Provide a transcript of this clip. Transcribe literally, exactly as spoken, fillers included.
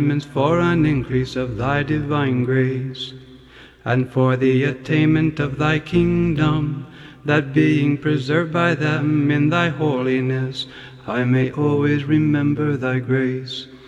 for an increase of thy divine grace, and for the attainment of thy kingdom, that being preserved by them in thy holiness, I may always remember thy grace.